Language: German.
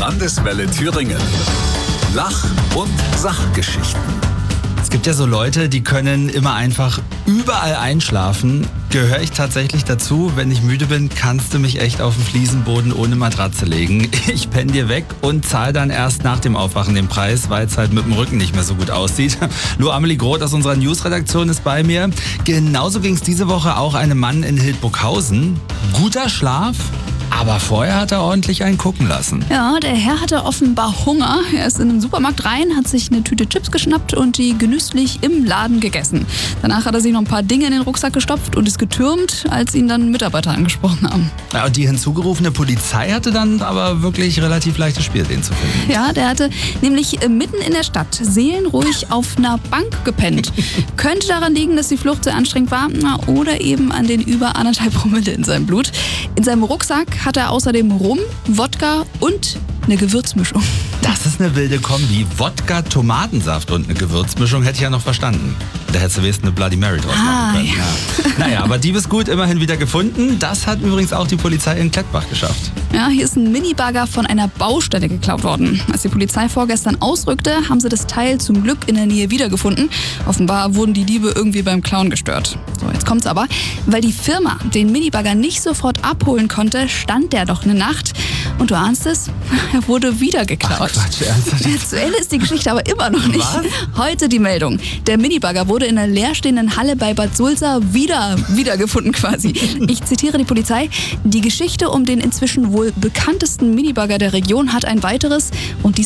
Landeswelle Thüringen. Lach- und Sachgeschichten. Es gibt ja so Leute, die können immer einfach überall einschlafen. Gehöre ich tatsächlich dazu? Wenn ich müde bin, kannst du mich echt auf den Fliesenboden ohne Matratze legen. Ich penne dir weg und zahle dann erst nach dem Aufwachen den Preis, weil es halt mit dem Rücken nicht mehr so gut aussieht. Lo Amelie Groth aus unserer Newsredaktion ist bei mir. Genauso ging es diese Woche auch einem Mann in Hildburghausen. Guter Schlaf, aber vorher hat er ordentlich einen gucken lassen. Ja, der Herr hatte offenbar Hunger. Er ist in den Supermarkt rein, hat sich eine Tüte Chips geschnappt und die genüsslich im Laden gegessen. Danach hat er sich noch ein paar Dinge in den Rucksack gestopft und ist getürmt, als ihn dann Mitarbeiter angesprochen haben. Ja, und die hinzugerufene Polizei hatte dann aber wirklich relativ leichtes Spiel, den zu finden. Ja, der hatte nämlich mitten in der Stadt seelenruhig auf einer Bank gepennt. Könnte daran liegen, dass die Flucht sehr anstrengend war oder eben an den über 1,5 Promille in seinem Blut. In seinem Rucksack hat er außerdem Rum, Wodka und eine Gewürzmischung. Das ist eine wilde Kombi. Wodka, Tomatensaft und eine Gewürzmischung hätte ich ja noch verstanden. Da hättest du wenigstens eine Bloody Mary draus machen können. Ja. Naja, aber Diebesgut immerhin wieder gefunden. Das hat übrigens auch die Polizei in Klettbach geschafft. Ja, hier ist ein Minibagger von einer Baustelle geklaut worden. Als die Polizei vorgestern ausrückte, haben sie das Teil zum Glück in der Nähe wiedergefunden. Offenbar wurden die Diebe irgendwie beim Klauen gestört. So, jetzt kommt's aber. Weil die Firma den Minibagger nicht sofort abholen konnte, stand der doch eine Nacht. Und du ahnst es, er wurde wieder geklaut. Ach Quatsch, ernsthaft? Zu Ende ist die Geschichte aber immer noch nicht. Was? Heute die Meldung. Der Minibagger wurde in einer leerstehenden Halle bei Bad Sulza wiedergefunden quasi. Ich zitiere die Polizei. Die Geschichte um den inzwischen wohl bekanntesten Minibagger der Region hat ein weiteres und